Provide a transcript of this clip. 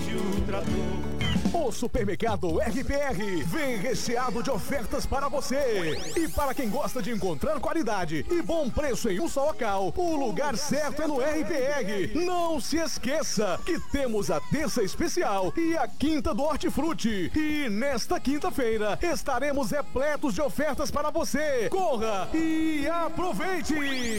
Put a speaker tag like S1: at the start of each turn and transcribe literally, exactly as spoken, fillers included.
S1: de um trator.
S2: O supermercado R P R vem recheado de ofertas para você. E para quem gosta de encontrar qualidade e bom preço em um só local, o lugar certo é no R P R. Não se esqueça que temos a terça especial e a quinta do hortifruti. E nesta quinta-feira estaremos repletos de ofertas para você. Corra e aproveite!